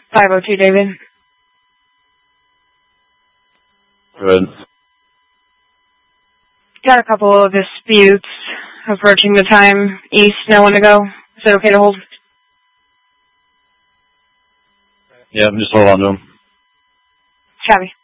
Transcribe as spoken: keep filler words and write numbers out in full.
five oh two, David. Good. Got a couple of disputes approaching the time east, know when to go. Is it okay to hold? Yeah, just hold on to them. Copy.